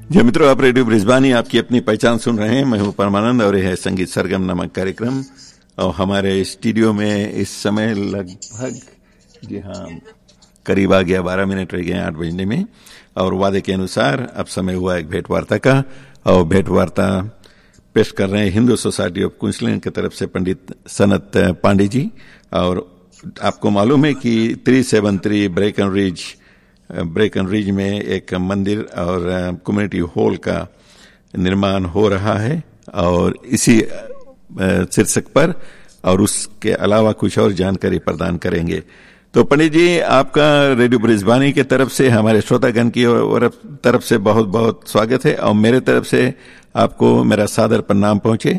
जी मित्रों, आप रेडियो ब्रिजबानी आपकी अपनी पहचान सुन रहे हैं। मैं हूं परमानंद और यह है संगीत सरगम नामक कार्यक्रम। और हमारे स्टूडियो में इस समय लगभग करीब आ गया 12 मिनट रह गए 8 बजने में। और वादे के अनुसार अब समय हुआ एक भेंट वार्ता का। और भेंट वार्ता पेश कर रहे हैं हिंदू सोसाइटी ऑफ क्वींसलैंड की तरफ से पंडित सनत पांडे जी। और आपको मालूम है कि 373 ब्रेकन रिज में एक मंदिर और कम्युनिटी हॉल का निर्माण हो रहा है और इसी शीर्षक पर और उसके अलावा कुछ और जानकारी प्रदान करेंगे। तो पंडित जी, आपका रेडियो ब्रिजबानी की तरफ से हमारे श्रोतागण की तरफ से बहुत बहुत स्वागत है और मेरे तरफ से आपको मेरा सादर प्रणाम पहुंचे।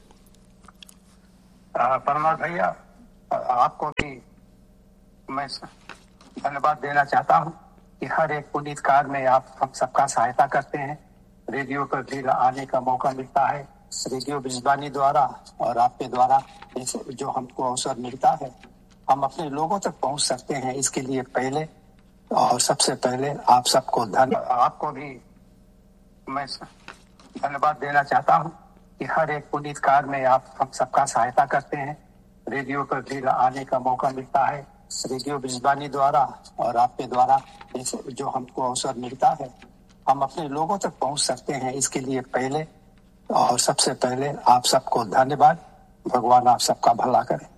परमार भैया, आपको भी मैं धन्यवाद देना चाहता हूं कि हर एक पुनीत कार्य में आप हम सबका सहायता करते हैं। रेडियो पर भी आने का मौका मिलता है रेडियो ब्रिजबानी द्वारा और आपके द्वारा जो हमको अवसर मिलता है, हम अपने लोगों तक पहुंच सकते हैं। इसके लिए पहले और सबसे पहले आप सबको आपको भी मैं धन्यवाद देना चाहता हूं कि हर एक पुनीत कार्य में आप हम सबका सहायता करते हैं। रेडियो पर भी आने का मौका मिलता है रेडियो ब्रिजबानी द्वारा और आपके द्वारा जो हमको अवसर मिलता है, हम अपने लोगों तक पहुंच सकते हैं। इसके लिए पहले और सबसे पहले आप सबको धन्यवाद। भगवान आप सबका भला करे।